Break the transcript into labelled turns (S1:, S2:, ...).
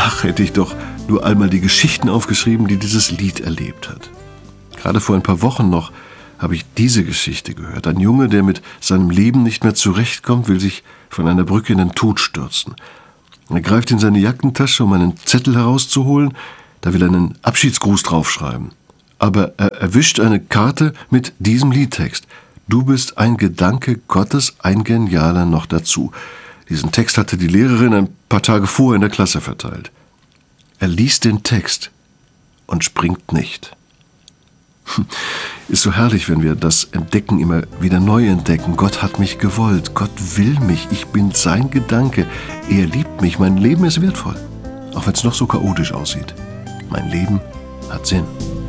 S1: Ach, hätte ich doch nur einmal die Geschichten aufgeschrieben, die dieses Lied erlebt hat. Gerade vor ein paar Wochen noch habe ich diese Geschichte gehört. Ein Junge, der mit seinem Leben nicht mehr zurechtkommt, will sich von einer Brücke in den Tod stürzen. Er greift in seine Jackentasche, um einen Zettel herauszuholen. Da will er einen Abschiedsgruß draufschreiben. Aber er erwischt eine Karte mit diesem Liedtext. Du bist ein Gedanke Gottes, ein Genialer noch dazu. Diesen Text hatte die Lehrerin ein paar Tage vorher in der Klasse verteilt. Er liest den Text und springt nicht. Ist so herrlich, wenn wir das Entdecken immer wieder neu entdecken. Gott hat mich gewollt. Gott will mich. Ich bin sein Gedanke. Er liebt mich. Mein Leben ist wertvoll. Auch wenn es noch so chaotisch aussieht. Mein Leben hat Sinn.